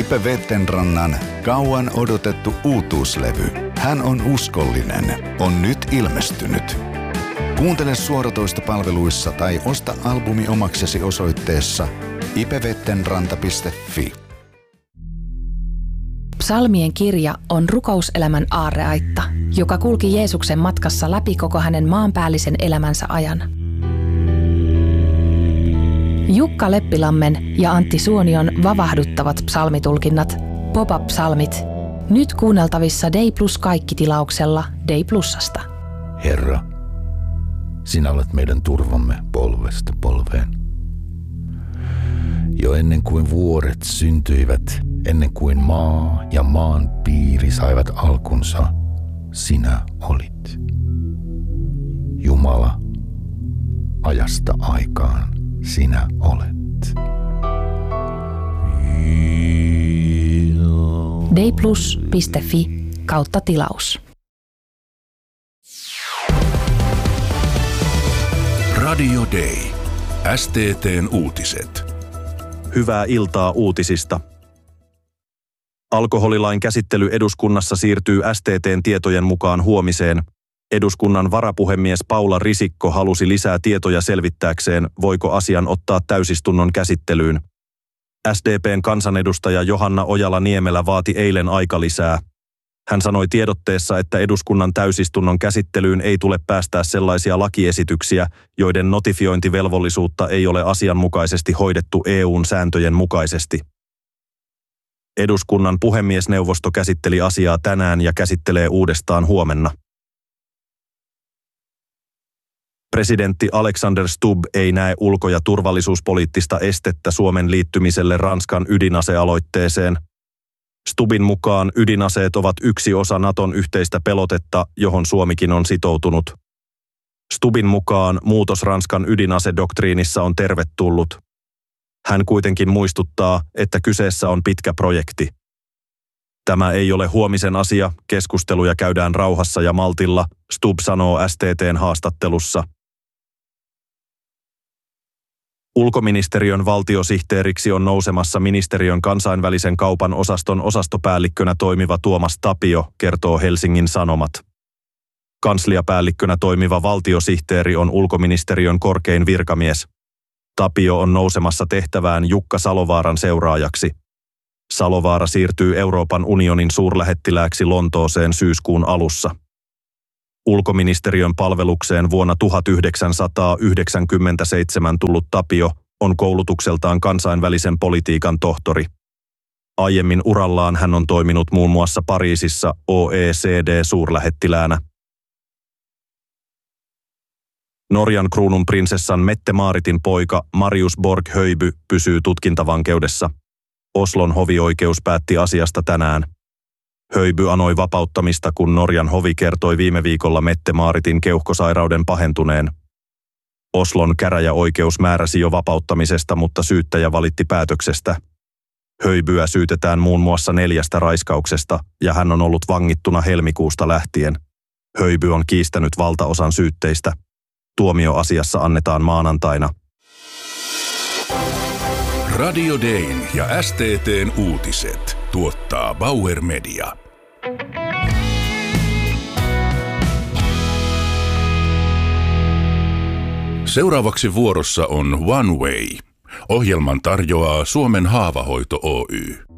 Ipe Vettenrannan kauan odotettu uutuuslevy Hän on uskollinen on nyt ilmestynyt. Kuuntele suoratoistopalveluissa tai osta albumi omaksesi osoitteessa ipevettenranta.fi. Psalmien kirja on rukouselämän aarreaitta, joka kulki Jeesuksen matkassa läpi koko hänen maanpäällisen elämänsä ajan. Jukka Leppilammen ja Antti Suonion vavahduttavat psalmitulkinnat, Pop-up-psalmit, nyt kuunneltavissa Day Plus kaikki-tilauksella Day Plusasta. Herra, sinä olet meidän turvamme polvesta polveen. Jo ennen kuin vuoret syntyivät, ennen kuin maa ja maan piiri saivat alkunsa, sinä olit. Jumala, ajasta aikaan sinä olet. dayplus.fi/tilaus. Radio Day. STT:n uutiset. Hyvää iltaa uutisista. Alkoholilain käsittely eduskunnassa siirtyy STT:n tietojen mukaan huomiseen. Eduskunnan varapuhemies Paula Risikko halusi lisää tietoja selvittääkseen, voiko asian ottaa täysistunnon käsittelyyn. SDP:n kansanedustaja Johanna Ojala-Niemelä vaati eilen aikalisää. Hän sanoi tiedotteessa, että eduskunnan täysistunnon käsittelyyn ei tule päästää sellaisia lakiesityksiä, joiden notifiointivelvollisuutta ei ole asianmukaisesti hoidettu EU:n sääntöjen mukaisesti. Eduskunnan puhemiesneuvosto käsitteli asiaa tänään ja käsittelee uudestaan huomenna. Presidentti Alexander Stubb ei näe ulko- ja turvallisuuspoliittista estettä Suomen liittymiselle Ranskan ydinasealoitteeseen. Stubbin mukaan ydinaseet ovat yksi osa Naton yhteistä pelotetta, johon Suomikin on sitoutunut. Stubbin mukaan muutos Ranskan ydinasedoktriinissa on tervetullut. Hän kuitenkin muistuttaa, että kyseessä on pitkä projekti. Tämä ei ole huomisen asia, keskusteluja käydään rauhassa ja maltilla, Stubb sanoo STT:n haastattelussa. Ulkoministeriön valtiosihteeriksi on nousemassa ministeriön kansainvälisen kaupan osaston osastopäällikkönä toimiva Tuomas Tapio, kertoo Helsingin Sanomat. Kansliapäällikkönä toimiva valtiosihteeri on ulkoministeriön korkein virkamies. Tapio on nousemassa tehtävään Jukka Salovaaran seuraajaksi. Salovaara siirtyy Euroopan unionin suurlähettilääksi Lontooseen syyskuun alussa. Ulkoministeriön palvelukseen vuonna 1997 tullut Tapio on koulutukseltaan kansainvälisen politiikan tohtori. Aiemmin urallaan hän on toiminut muun muassa Pariisissa OECD-suurlähettiläänä. Norjan kruununprinsessan Mette-Maaritin poika Marius Borg-Höjby pysyy tutkintavankeudessa. Oslon hovioikeus päätti asiasta tänään. Höjby anoi vapauttamista, kun Norjan hovi kertoi viime viikolla Mette-Maaritin keuhkosairauden pahentuneen. Oslon käräjäoikeus määräsi jo vapauttamisesta, mutta syyttäjä valitti päätöksestä. Höjbyä syytetään muun muassa 4 raiskauksesta ja hän on ollut vangittuna helmikuusta lähtien. Höjby on kiistänyt valtaosan syytteistä. Tuomio asiassa annetaan maanantaina. Radio Dayn ja STT:n uutiset tuottaa Bauer Media. Seuraavaksi vuorossa on One Way. Ohjelman tarjoaa Suomen Haavahoito Oy.